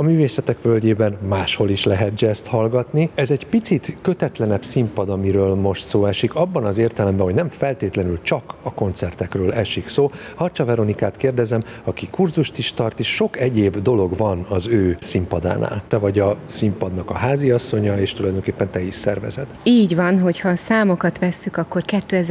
a Művészetek Völgyében máshol is lehet jazzt hallgatni. Ez egy picit kötetlenebb színpad, amiről most szó esik, abban az értelemben, hogy nem feltétlenül csak a koncertekről esik szó. Harcsa Veronikát kérdezem, aki kurzust is tart, és sok egyéb dolog van az ő színpadánál. Te vagy a színpadnak a háziasszonya, és tulajdonképpen te is szervezed. Így van, hogyha a számokat vesszük, akkor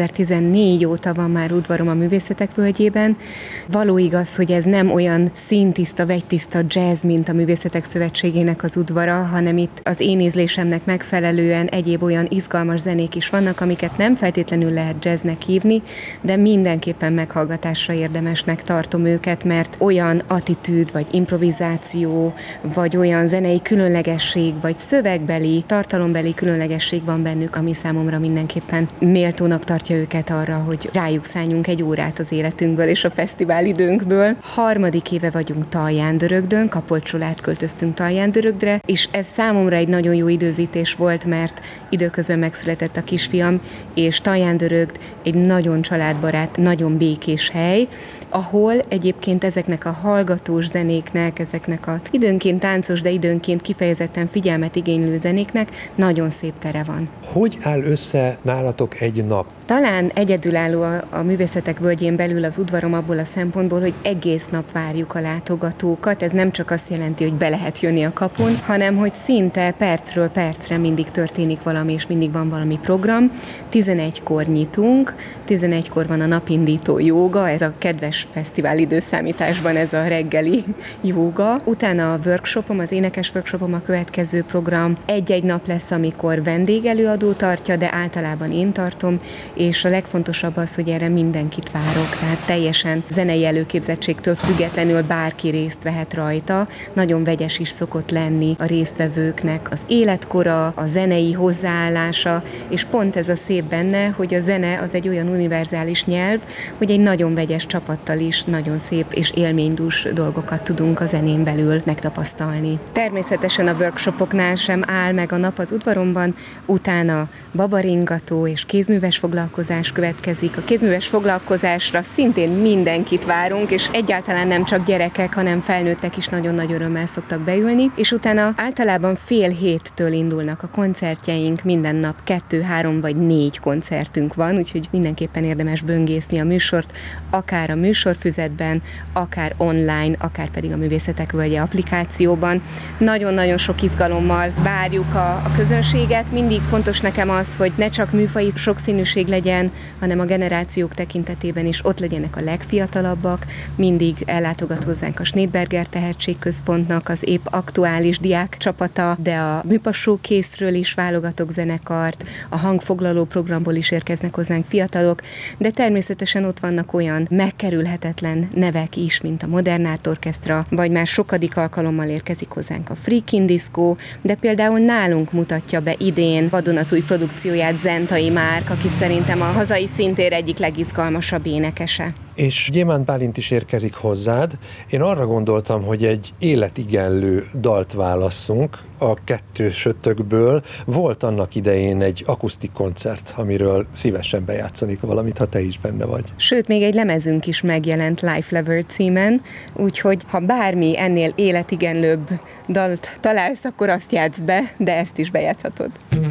2014 óta van már udvarom a Művészetek Völgyében. Való igaz, hogy ez nem olyan színtiszta, vegytiszta jazz, mint a Művészetek Szövetségének az udvara, hanem itt az én ízlésemnek megfelelően egyéb olyan izgalmas zenék is vannak, amiket nem feltétlenül lehet jazznek hívni, de mindenképpen meghallgatásra érdemesnek tartom őket, mert olyan attitűd, vagy improvizáció, vagy olyan zenei különlegesség, vagy szövegbeli, tartalombeli különlegesség van bennük, ami számomra mindenképpen méltónak tartja őket arra, hogy rájuk szálljunk egy órát az életünkből és a fesztivál időnkből. Harmadik éve vagyunk Taljándörögdön, Kapolcsról átköltöztünk Taljándörögdre, és ez számomra egy nagyon jó időzítés volt, mert időközben megszületett a kisfiam, és Taljándörögd egy nagyon családbarát, nagyon békés hely, ahol egyébként ezeknek a hallgatós zenéknek, ezeknek a időnként táncos, de időnként kifejezetten figyelmet igénylő zenéknek nagyon szép tere van. Hogy áll össze nálatok egy nap? Talán egyedülálló a Művészetek Völgyén belül az udvarom abból a szempontból, hogy egész nap várjuk a látogatókat. Ez nem csak azt jelenti, hogy be lehet jönni a kapun, hanem hogy szinte percről percre mindig történik valami, és mindig van valami program. 11-kor nyitunk, 11-kor van a napindító jóga, ez a kedves fesztivál időszámításban ez a reggeli jóga. Utána a workshopom, az énekes workshopom a következő program. Egy-egy nap lesz, amikor vendégelőadó tartja, de általában én tartom, és a legfontosabb az, hogy erre mindenkit várok, tehát teljesen zenei előképzettségtől függetlenül bárki részt vehet rajta. Nagyon vegyes is szokott lenni a résztvevőknek az életkora, a zenei hozzáállása, és pont ez a szép benne, hogy a zene az egy olyan univerzális nyelv, hogy egy nagyon vegyes csapattal is nagyon szép és élménydús dolgokat tudunk a zenén belül megtapasztalni. Természetesen a workshopoknál sem áll meg a nap az udvaromban, utána babaringató és kézműves foglalkozás következik. A kézműves foglalkozásra szintén mindenkit várunk, és egyáltalán nem csak gyerekek, hanem felnőttek is nagyon nagy örömmel szoktak beülni, és utána általában 6:30 indulnak a koncertjeink, minden nap 2, 3 vagy 4 koncertünk van, úgyhogy mindenképpen érdemes böngészni a műsort, akár a műsorfüzetben, akár online, akár pedig a Művészetek Völgye applikációban. Nagyon-nagyon sok izgalommal várjuk a közönséget. Mindig fontos nekem az, hogy ne csak műfaji sokszínűség legyen, hanem a generációk tekintetében is ott legyenek a legfiatalabbak. Mindig ellátogat hozzánk a Schneidberger Tehetségközpontnak az épp aktuális diák csapata, de a Műpa Showcase-ről is válogatok zenekart, a hangfoglaló programból is érkeznek hozzánk fiatalok, de természetesen ott vannak olyan megkerülhetetlen nevek is, mint a Modern Art Orchestra, vagy már sokadik alkalommal érkezik hozzánk a Freakin' Disco, de például nálunk mutatja be idén vadonatúj produkcióját Zentai Márk, aki szerintem a hazai szintér egyik legizgalmasabb énekese. És Gyémánt Bálint is érkezik hozzád. Én arra gondoltam, hogy egy életigenlő dalt válasszunk a kettősötökből. Volt annak idején egy akusztik koncert, amiről szívesen bejátszanék valamit, ha te is benne vagy. Sőt, még egy lemezünk is megjelent Life Lever címen, úgyhogy ha bármi ennél életigenlőbb dalt találsz, akkor azt játsz be, de ezt is bejátszhatod.